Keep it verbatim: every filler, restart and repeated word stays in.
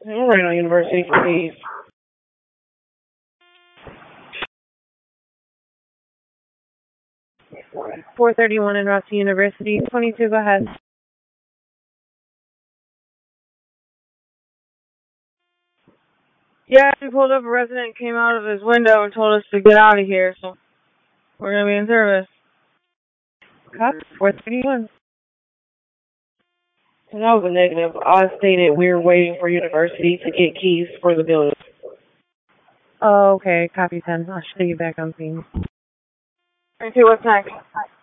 We're right on University for keys. four thirty-one in Rossi University. twenty-two, go ahead. Yeah, we pulled up, a resident came out of his window and told us to get out of here, so we're going to be in service. Cop, four thirty-one. So that was a negative. I stated we were waiting for University to get keys for the building. Oh, okay. Copy ten. I'll show you back on scene. twenty-two, what's next?